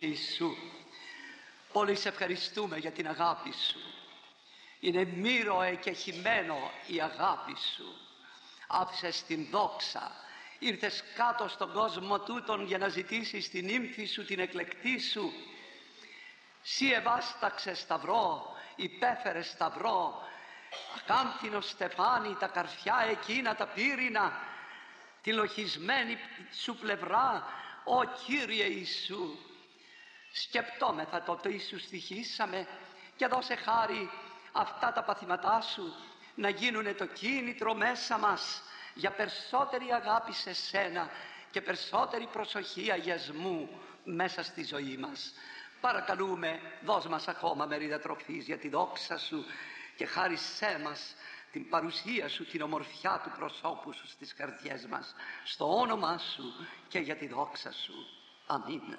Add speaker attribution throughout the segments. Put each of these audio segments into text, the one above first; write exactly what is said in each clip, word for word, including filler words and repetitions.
Speaker 1: Ιησού, πολύ σε ευχαριστούμε για την αγάπη Σου. Είναι μύρωε και χυμένο η αγάπη Σου. Άφησες την δόξα, ήρθες κάτω στον κόσμο τούτον για να ζητήσεις την ύμφη Σου, την εκλεκτή Σου. Συ ευάσταξες σταυρό, υπέφερες σταυρό, ακάμφινο στεφάνι, τα καρφιά εκείνα τα πύρινα, τη λοχισμένη Σου πλευρά, ο Κύριε Ιησού. Σκεπτόμεθα το τι Σου στοιχήσαμε και δώσε χάρη αυτά τα παθήματά Σου να γίνουν το κίνητρο μέσα μας για περισσότερη αγάπη σε Σένα και περισσότερη προσοχή αγιασμού μέσα στη ζωή μας. Παρακαλούμε, δώσ' μας ακόμα μερίδα τροφής για τη δόξα Σου και χάρισέ μας την παρουσία Σου, την ομορφιά του προσώπου Σου στις καρδιές μας, στο όνομά Σου και για τη δόξα Σου. Αμήν.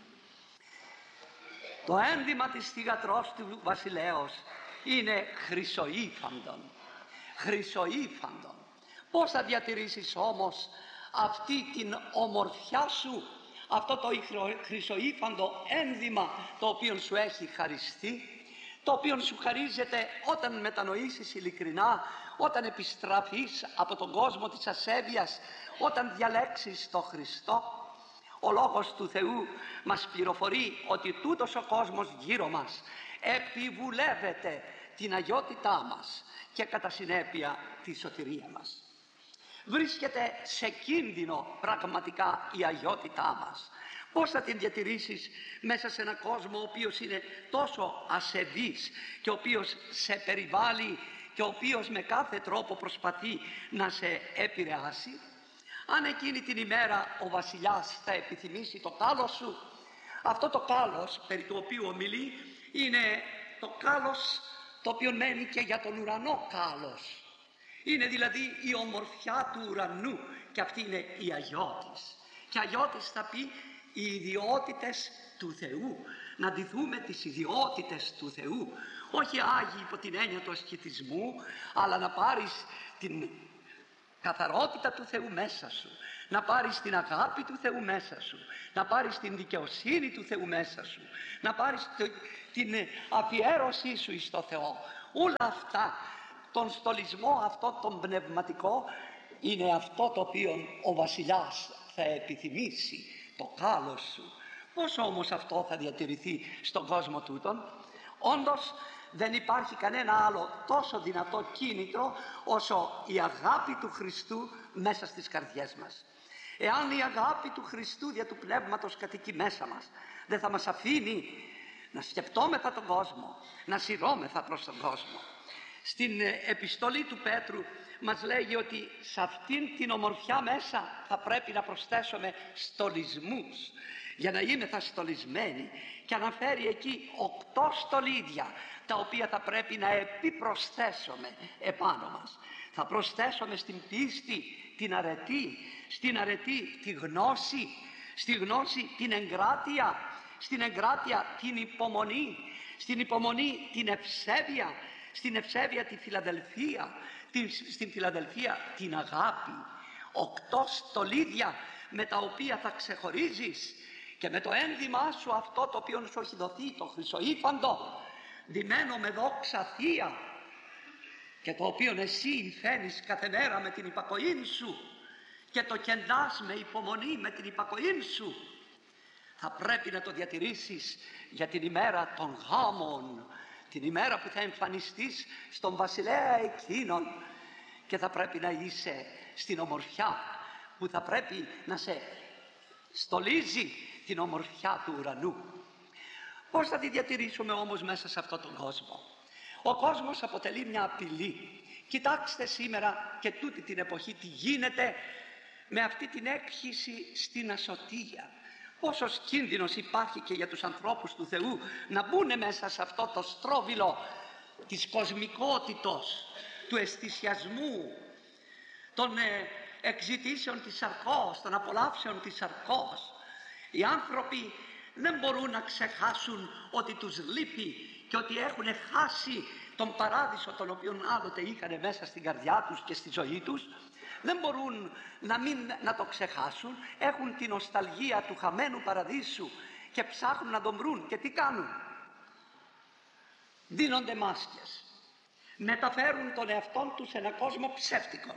Speaker 1: Το ένδυμα της θυγατρός του βασιλέως είναι χρυσοήφαντον. Χρυσοήφαντον. Πώς θα διατηρήσεις όμως αυτή την ομορφιά Σου, αυτό το χρυσοήφαντο ένδυμα το οποίο Σου έχει χαριστεί, το οποίο Σου χαρίζεται όταν μετανοήσεις ειλικρινά, όταν επιστραφείς από τον κόσμο της ασέβειας, όταν διαλέξεις τον Χριστό. Ο Λόγος του Θεού μας πληροφορεί ότι τούτος ο κόσμος γύρω μας επιβουλεύεται την αγιότητά μας και κατά συνέπεια τη σωτηρία μας. Βρίσκεται σε κίνδυνο πραγματικά η αγιότητά μας. Πώς θα την διατηρήσεις μέσα σε έναν κόσμο ο οποίος είναι τόσο ασεβής και ο οποίος σε περιβάλλει και ο οποίος με κάθε τρόπο προσπαθεί να σε επηρεάσει? Αν εκείνη την ημέρα ο βασιλιάς θα επιθυμήσει το κάλος σου, αυτό το κάλος περί του οποίου ομιλεί είναι το κάλος το οποίο μένει και για τον ουρανό κάλος. Είναι δηλαδή η ομορφιά του ουρανού και αυτή είναι η αγιώτης. Και αγιώτης θα πει οι ιδιότητες του Θεού. Να ντυθούμε τις ιδιότητες του Θεού. Όχι άγιοι υπό την έννοια του ασκητισμού, αλλά να πάρεις την καθαρότητα του Θεού μέσα σου, να πάρεις την αγάπη του Θεού μέσα σου, να πάρεις την δικαιοσύνη του Θεού μέσα σου, να πάρεις το, την αφιέρωσή σου εις το Θεό. Όλα αυτά, τον στολισμό αυτό τον πνευματικό, είναι αυτό το οποίο ο βασιλιάς θα επιθυμήσει, το κάλος σου. Πώς όμως αυτό θα διατηρηθεί στον κόσμο τούτον? Όντως δεν υπάρχει κανένα άλλο τόσο δυνατό κίνητρο όσο η αγάπη του Χριστού μέσα στις καρδιές μας. Εάν η αγάπη του Χριστού δια του Πνεύματος κατοικεί μέσα μας, δεν θα μας αφήνει να σκεπτόμεθα τον κόσμο, να σειρώμεθα προς τον κόσμο. Στην επιστολή του Πέτρου μας λέγει ότι σε αυτήν την ομορφιά μέσα θα πρέπει να προσθέσουμε στολισμούς, για να είμεθα στολισμένοι, και αναφέρει εκεί οκτώ στολίδια τα οποία θα πρέπει να επιπροσθέσουμε επάνω μας. Θα προσθέσουμε στην πίστη την αρετή, στην αρετή τη γνώση, στη γνώση την εγκράτεια, στην εγκράτεια την υπομονή, στην υπομονή την ευσέβεια, στην ευσέβεια τη φιλαδελφία, την, στην φιλαδελφία την αγάπη. Οκτώ στολίδια με τα οποία θα ξεχωρίζεις και με το ένδυμά σου αυτό το οποίο σου έχει δοθεί, το χρυσοήφαντο, ντυμένο με δόξα θεία, και το οποίο εσύ υφαίνεις κάθε μέρα με την υπακοή σου και το κεντάς με υπομονή με την υπακοή σου, θα πρέπει να το διατηρήσεις για την ημέρα των γάμων, την ημέρα που θα εμφανιστείς στον βασιλέα εκείνον, και θα πρέπει να είσαι στην ομορφιά που θα πρέπει να σε στολίζει, την ομορφιά του ουρανού. Πώς θα τη διατηρήσουμε όμως μέσα σε αυτόν τον κόσμο? Ο κόσμος αποτελεί μια απειλή. Κοιτάξτε σήμερα και τούτη την εποχή τι γίνεται με αυτή την έκχυση στην ασωτεία. Πόσος κίνδυνος υπάρχει και για τους ανθρώπους του Θεού να μπουν μέσα σε αυτό το στρόβιλο της κοσμικότητος, του αισθησιασμού, των ε, εξητήσεων της σαρκός, των απολαύσεων της σαρκός. Οι άνθρωποι δεν μπορούν να ξεχάσουν ότι τους λείπει και ότι έχουν χάσει τον παράδεισο τον οποίον άλλοτε είχαν μέσα στην καρδιά τους και στη ζωή τους. Δεν μπορούν να, μην, να το ξεχάσουν. Έχουν την νοσταλγία του χαμένου παραδείσου και ψάχνουν να τον βρουν. Και τι κάνουν? Δίνονται μάσκες. Μεταφέρουν τον εαυτό τους σε έναν κόσμο ψεύτικο.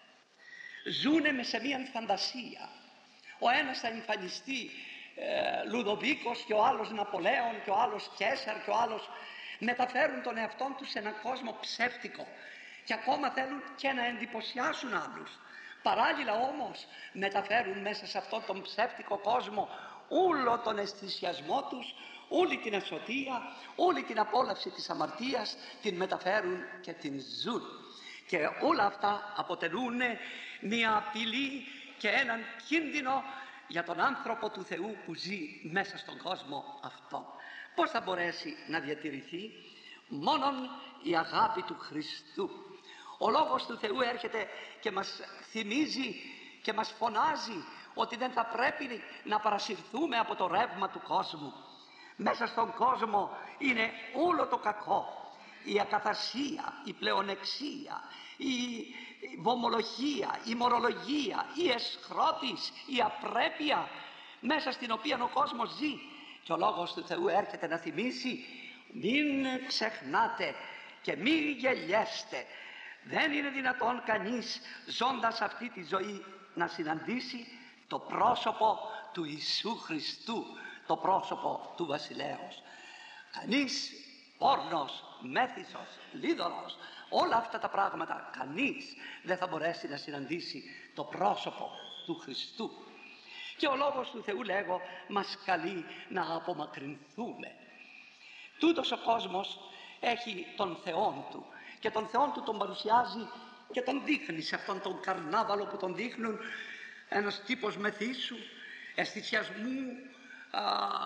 Speaker 1: Ζούνε με σε μια φαντασία. Ο ένας θα εμφανιστεί ε, Λουδοβίκος και ο άλλος Ναπολέων και ο άλλος Κέσαρ και ο άλλος. Μεταφέρουν τον εαυτό τους σε έναν κόσμο ψεύτικο και ακόμα θέλουν και να εντυπωσιάσουν άλλους. Παράλληλα όμως μεταφέρουν μέσα σε αυτόν τον ψεύτικο κόσμο όλο τον αισθησιασμό τους, όλη την ασωτεία, όλη την απόλαυση της αμαρτίας, την μεταφέρουν και την ζουν. Και όλα αυτά αποτελούν μια απειλή και έναν κίνδυνο για τον άνθρωπο του Θεού που ζει μέσα στον κόσμο αυτό. Πώς θα μπορέσει να διατηρηθεί? Μόνον η αγάπη του Χριστού. Ο Λόγος του Θεού έρχεται και μας θυμίζει και μας φωνάζει ότι δεν θα πρέπει να παρασυρθούμε από το ρεύμα του κόσμου. Μέσα στον κόσμο είναι όλο το κακό, η ακαθαρσία, η πλεονεξία, η βομολογία, η μορολογία, η εσχρότης, η απρέπεια μέσα στην οποία ο κόσμος ζει. Και ο Λόγος του Θεού έρχεται να θυμίσει: μην ξεχνάτε και μην γελιέστε. Δεν είναι δυνατόν κανείς ζώντας αυτή τη ζωή να συναντήσει το πρόσωπο του Ιησού Χριστού, το πρόσωπο του Βασιλέως. Κανείς, πόρνος, μέθησος, λίδωρος, όλα αυτά τα πράγματα, κανείς δεν θα μπορέσει να συναντήσει το πρόσωπο του Χριστού. Και ο Λόγος του Θεού, λέγω, μας καλεί να απομακρυνθούμε. Τούτος ο κόσμος έχει τον Θεόν του και τον Θεόν του τον παρουσιάζει και τον δείχνει σε αυτόν τον καρνάβαλο που τον δείχνουν, ένας τύπος μεθύσου, αισθησιασμού, α,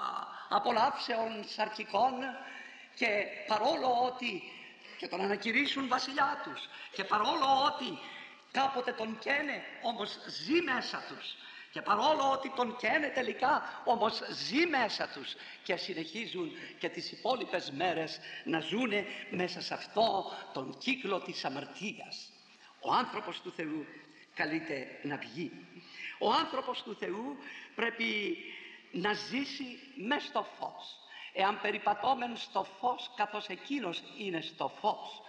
Speaker 1: απολαύσεων σαρκικών, και παρόλο ότι και τον ανακηρύσουν βασιλιά τους και παρόλο ότι κάποτε τον καίνε, όμως ζει μέσα τους, και παρόλο ότι τον καίνε τελικά, όμως ζει μέσα τους, και συνεχίζουν και τις υπόλοιπες μέρες να ζουνε μέσα σε αυτό τον κύκλο της αμαρτίας. Ο άνθρωπος του Θεού καλείται να βγει. Ο άνθρωπος του Θεού πρέπει να ζήσει μες στο φως. Εάν περιπατώμεν στο φως καθώς εκείνος είναι στο φως,